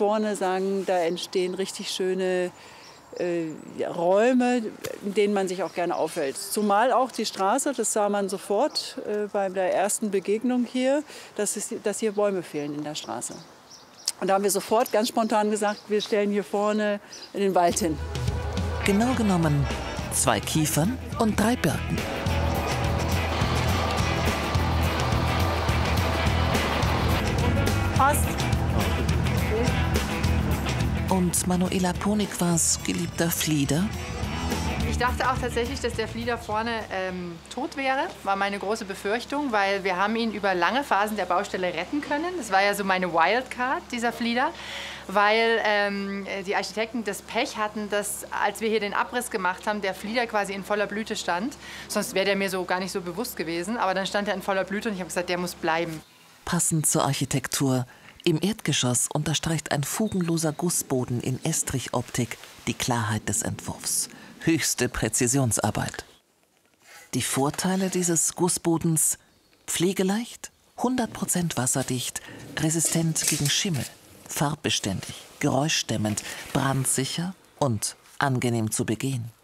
vorne sagen, da entstehen richtig schöne Räume, in denen man sich auch gerne aufhält. Zumal auch die Straße, das sah man sofort bei der ersten Begegnung hier, dass hier Bäume fehlen in der Straße. Und da haben wir sofort ganz spontan gesagt, wir stellen hier vorne in den Wald hin. Genau genommen 2 Kiefern und 3 Birken. Passt. Und Manuela Ponikwars geliebter Flieder? Ich dachte auch tatsächlich, dass der Flieder vorne tot wäre, war meine große Befürchtung, weil wir haben ihn über lange Phasen der Baustelle retten können. Das war ja so meine Wildcard, dieser Flieder, weil die Architekten das Pech hatten, dass, als wir hier den Abriss gemacht haben, der Flieder quasi in voller Blüte stand. Sonst wäre der mir so gar nicht so bewusst gewesen, aber dann stand er in voller Blüte und ich habe gesagt, der muss bleiben. Passend zur Architektur. Im Erdgeschoss unterstreicht ein fugenloser Gussboden in Estrichoptik die Klarheit des Entwurfs. Höchste Präzisionsarbeit. Die Vorteile dieses Gussbodens: pflegeleicht, 100% wasserdicht, resistent gegen Schimmel, farbbeständig, geräuschdämmend, brandsicher und angenehm zu begehen.